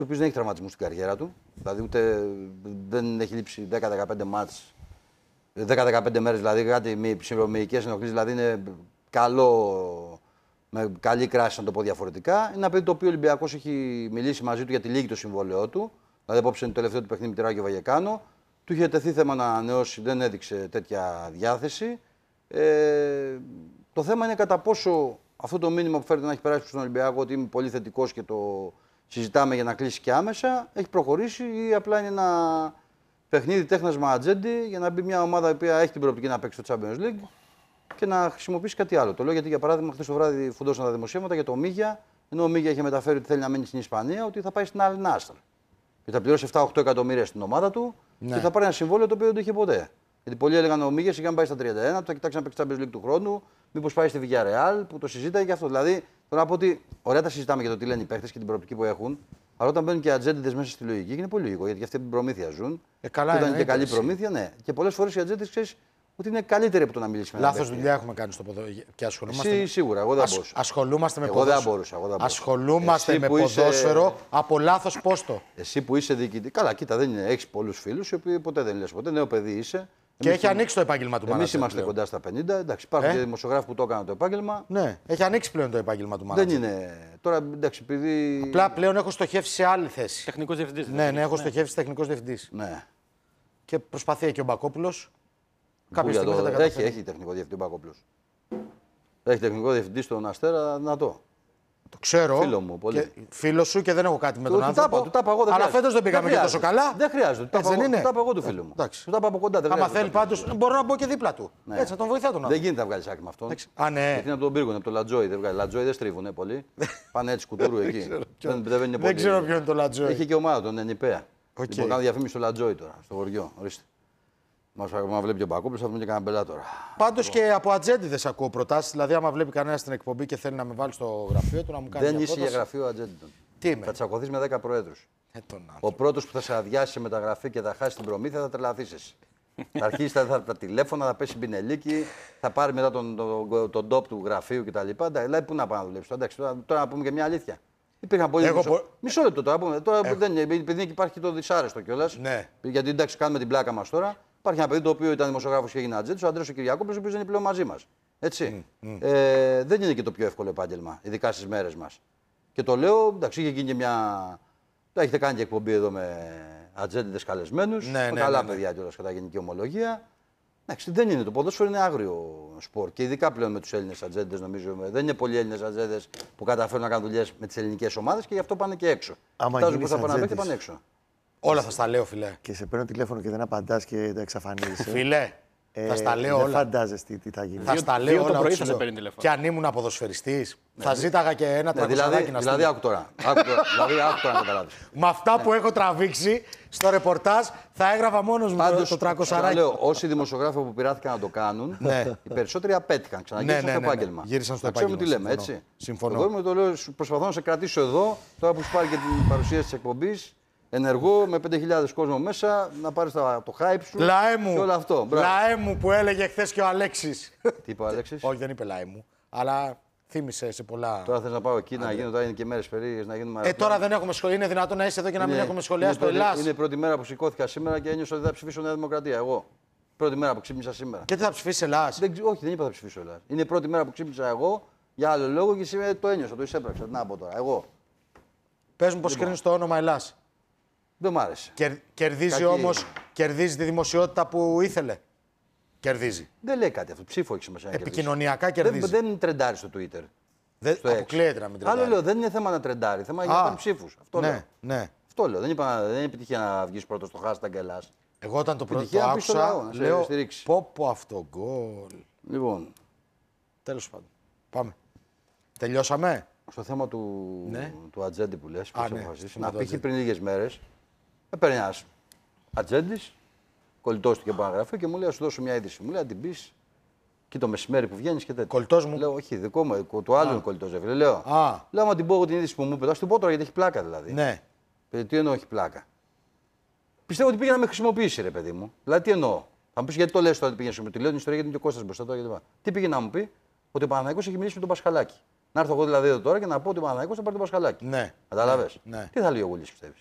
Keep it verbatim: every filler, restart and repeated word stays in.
ο οποίος δεν έχει τραυματισμού στην καριέρα του. Δηλαδή ούτε δεν έχει λείψει δέκα με δεκαπέντε μάτς, δέκα με δεκαπέντε μέρες, δηλαδή κάτι με ψυχομυϊκές ενοχλήσεις, δηλαδή είναι καλό, με καλή κράση να το πω διαφορετικά. Είναι ένα παιδί το οποίο ο Ολυμπιακός έχει μιλήσει μαζί του για τη λίγη το συμβόλαιό του. Δηλαδή απόψε είναι το τελευταίο του παιχνίδι με τη Ράγιο Βαγεκάνο. Του είχε τεθεί θέμα να ανανεώσει, δεν έδειξε τέτοια διάθεση. Ε, το θέμα είναι κατά πόσο αυτό το μήνυμα που φέρεται να έχει περάσει στον Ολυμπιακό, ότι είμαι πολύ θετικός και το συζητάμε για να κλείσει και άμεσα, έχει προχωρήσει ή απλά είναι ένα παιχνίδι τέχνασμα ατζέντη για να μπει μια ομάδα η οποία έχει την προοπτική να παίξει το Champions League και να χρησιμοποιήσει κάτι άλλο. Το λέω γιατί για παράδειγμα χθες το βράδυ φουντώσαν τα δημοσίευματα για το Μίγια, ενώ ο Μίγια είχε μεταφέρει ότι θέλει να μείνει στην Ισπανία, ότι θα πάει στην Αλ Νάσρ. Και θα πληρώσει επτά με οκτώ εκατομμύρια στην ομάδα του ναι. και θα πάρει ένα συμβόλαιο το οποίο δεν το είχε ποτέ. Γιατί πολλοί έλεγαν ο Μίγια σιγά πάει στα τριάντα ένα, θα κοιτάξει να παίξει Champions League του χρόνου, μήπως πάει στη Villarreal που το συζήταγε και αυτό. Δηλαδή, θέλω να πω ότι ωραία τα συζητάμε για το τι λένε οι παίχτες και την προοπτική που έχουν, αλλά όταν μπαίνουν και ατζέντιδες μέσα στη λογική, είναι πολύ λίγο γιατί και αυτοί την προμήθεια ζουν. Ε, καλά, όταν είναι και καλή προμήθεια, ναι. Και πολλές φορές οι ατζέντιδες ξέρεις ότι είναι καλύτεροι από το να μιλήσει με έναν παίχτη. Λάθος δουλειά έχουμε κάνει στο ποδόσφαιρο και ασχολούμαστε. Εσύ, σίγουρα, εγώ δεν μπορούσα. Ασχολούμαστε με εγώ ποδόσφαιρο. Δεν μπορούσα, εγώ δεν μπορούσα. Ασχολούμαστε με ποδόσφαιρο είσαι... από λάθος πόστο. Εσύ που είσαι διοικητή. Καλά, κοίτα, δεν είναι. Έχεις πολλούς φίλους οι οποίοι ποτέ δεν λες ποτέ. Νέο παιδί είσαι. Και εμείς έχει το... ανοίξει το επάγγελμα του μάνατζερ. Εμείς είμαστε πλέον κοντά στα πενήντα. Εντάξει, υπάρχουν ε? και δημοσιογράφοι που το έκαναν το επάγγελμα. Ναι, έχει ανοίξει πλέον το επάγγελμα του μάνατζερ. Δεν είναι. Τώρα εντάξει, επειδή. Απλά πλέον έχω στοχεύσει σε άλλη θέση. Τεχνικός διευθυντής. Ναι, ναι, έχω στοχεύσει τεχνικός διευθυντής. Ναι. Και προσπαθεί και ο Μπακόπουλος. Κάποια στιγμή θα τα καταφέρει. Έχει, έχει τεχνικό διευθυντή ο Μπακόπουλος. Έχει τεχνικό διευθυντή στον Αστέρα, να το. Το ξέρω. Φίλο μου, πολύ. Φίλο σου και δεν έχω κάτι με τον του, άνθρωπο. Του, του, του, του, αλλά φέτος δεν πήγαμε και τόσο καλά. Δεν χρειάζεται. Του τα είπα εγώ του φίλου μου. Εντάξει. Του τα είπα από κοντά. Άμα θέλει πάντως, μπορώ να μπω και δίπλα του. Ναι. Έτσι, να τον βοηθά τον άνθρωπο. Δεν γίνεται να βγάλει άκρη με αυτόν. Α, ναι. Γιατί είναι από τον πύργο, από το Λατζόι. Δεν βγάλει. Λατζόι δεν στρίβουνε πολύ. Πάνε έτσι κουτούρου εκεί. Δεν ξέρω ποιο είναι το Λατζόι. Έχει και ομάδα τον Ενιπέα. Λοιπόν, κάνω διαφήμιση στο Λατζόι τώρα, στο χωριό. Μα βλέπει και ο Μπακόπουλος, θα δούμε και κανένα μπελά τώρα. Πάντως και από ατζέντιδες ακούω προτάσεις. Δηλαδή, άμα βλέπει κανένα στην εκπομπή και θέλει να με βάλει στο γραφείο του, να μου κάνει. Δεν είσαι για γραφείο ατζέντιδων. Τι είμαι. Θα τσακωθείς με δέκα προέδρους. Ε, ο πρώτος που θα σε αδειάσει σε μεταγραφή και θα χάσει την προμήθεια θα τρελαθείς εσύ. Θα αρχίσει τα, τα τηλέφωνα, θα πέσει πινελίκι, θα πάρει μετά τον, τον, τον, τον top του γραφείου κτλ. Δηλαδή, πού να πάει να δουλέψει. Εντάξει, τώρα, τώρα να πούμε και μια αλήθεια. Υπήρχαν πολλοί. Εγώ... Μισό... μισό λεπτό τώρα. Πούμε. Τώρα Έχω... δεν είναι, επειδή υπάρχει και το δυσάρεστο κιόλας. Ναι. Γιατί εντάξει, κάνουμε την πλάκα μας τώρα. Υπάρχει ένα παιδί το οποίο ήταν δημοσιογράφος και έγινε ατζέντης, ο Αντρέας ο Κυριακόπουλος, ο οποίος δεν είναι πλέον μαζί μας. Έτσι. Mm, mm. Ε, δεν είναι και το πιο εύκολο επάγγελμα, ειδικά στις μέρες μας. Και το λέω, εντάξει, είχε γίνει και μια. Τα έχετε κάνει και εκπομπή εδώ με ατζέντιδες καλεσμένους. Ναι, με ναι, καλά ναι, ναι. παιδιά κιόλας κατά γενική ομολογία. Εντάξει, δεν είναι. Το ποδόσφαιρο είναι άγριο σπορ. Και ειδικά πλέον με τους Έλληνες ατζέντες, νομίζω. Δεν είναι πολλοί Έλληνες ατζέντες που καταφέρουν να κάνουν δουλειές με τις ελληνικές ομάδες και γι' αυτό πάνε και έξω. Κοιτάζουν πώς θα πάνε να και πάνε έξω. Όλα θα στα λέω, φιλέ. Και σε παίρνω τηλέφωνο και δεν απαντάς και τα εξαφανίζεσαι. Φιλέ, ε, θα στα λέω δεν όλα. Δεν φαντάζεσαι τι, τι θα γίνει. Θα στα λέω Δύο όλα. το πρωί θα σε παίρνει τηλέφωνο. Και αν ήμουν ποδοσφαιριστής, ναι, θα ζήταγα και ένα ναι, τρακοσαράκι δηλαδή, να στείλω. Δηλαδή, άκου τώρα. Άκου τώρα, δηλαδή, άκου τώρα να καταλάβεις. Με αυτά ναι. που έχω τραβήξει στο ρεπορτάζ, θα έγραφα μόνος μου Πάντως, το τρακοσαράκι. Λέω, όσοι δημοσιογράφοι που πειράθηκαν να το κάνουν, ναι. οι περισσότεροι απέτυχαν. Ξαναγύρισαν ναι, ναι, στο ναι, ναι. επάγγελμα. Γύρισαν στο να επάγγελμα. Ξέρουμε τι λέμε, Συμφωνώ. έτσι. Συμφωνώ. Εγώ το λέω, προσπαθώ να σε κρατήσω εδώ, τώρα που σου πάρει και την παρουσίαση της εκπομπής. Ενεργό με πέντε χιλιάδες κόσμο μέσα, να πάρεις το hype σου Λαέ μου, και όλο αυτό. Λαέ μου που έλεγε χθες και ο Αλέξης. Τι είπε ο Αλέξης? Όχι, δεν είπε λαέ μου, αλλά θύμισε σε πολλά. Τώρα θες να πάω εκεί, να γίνω, τώρα είναι και μέρες περίεργες, να γίνουμε. Ε, τώρα δεν έχουμε σχολεία. Είναι δυνατόν να είσαι εδώ και να μην έχουμε σχολεία στο Ελλάς? Είναι η πρώτη μέρα που σηκώθηκα σήμερα και ένιωσα ότι θα ψηφίσω Νέα Δημοκρατία. Εγώ. Πρώτη μέρα που ξύπνησα σήμερα. Και τι θα ψηφίσει Ελλάς? Δεν, όχι, δεν είπα θα ψηφίσω Ελλάς. Είναι η πρώτη μέρα που ξύπνησα εγώ για άλλο λόγο και σήμερα το ένιωσα, το εισέπραξα. Τι να πω τώρα, εγώ. Πες μου πώς κρίνεις το όνομα Ελλάς. Δεν μ' άρεσε. Κερ, κερδίζει όμως, κερδίζει τη δημοσιότητα που ήθελε. Κερδίζει. Δεν λέει κάτι αυτό. Ψήφο έχει σημασία. Επικοινωνιακά κερδίζει. Δεν, δεν είναι τρεντάρι στο Twitter. Δεν αποκλείεται να μην τρεντάρει. Άλλο λέω, δεν είναι θέμα να τρεντάρει. Θέμα είναι να πάρει ψήφους. Αυτό ναι, λέω. Ναι. Αυτό λέω. Δεν, είπα, δεν είναι επιτυχία να βγεις πρώτο στο hashtag Ελλάς. Εγώ όταν το πρώτο το άκουσα, λαό, λέω πω πω αυτό γκολ. Λοιπόν. Τέλος πάντων. Πάμε. Τελειώσαμε. Στο θέμα του, ναι. του ατζέντη που λες, που Α, έχει ναι. αποφασίσει, να πήγε πριν λίγες μέρες, έπαιρνε ένας ατζέντης, κολλητός του και από ένα γραφείο και μου λέει: να σου δώσω μια είδηση. Μου λέει: να την πεις και το μεσημέρι που βγαίνεις και τέτοια. Κολλητός μου. Λέω: όχι, δικό μου, του άλλου είναι κολλητός. Λέω: Α. λέω: άμα την πω εγώ την είδηση που μου είπε, θα σου την πω τώρα γιατί έχει πλάκα δηλαδή. Ναι. Παιδί, τι εννοώ έχει πλάκα. Πιστεύω ότι πήγε να με χρησιμοποιήσει, ρε παιδί μου. Δηλαδή, τι εννοώ. Θα μου πει γιατί το λες τώρα, πήγε να σου πει. Τη λέω την ιστορία γιατί είναι και ο Κώστας μπροστά τώρα. Τι πήγε να μου πει, ότι ο Παναθηναϊκός έχει μιλήσει με τον Πασχαλάκη. Να έρθω εγώ δηλαδή εδώ τώρα και να πω ότι ο Παναθηναϊκός θα πάρει το Πασχαλάκι. Ναι. Κατάλαβες. Ναι. Τι θα λέει ο Γουλής, πιστεύεις?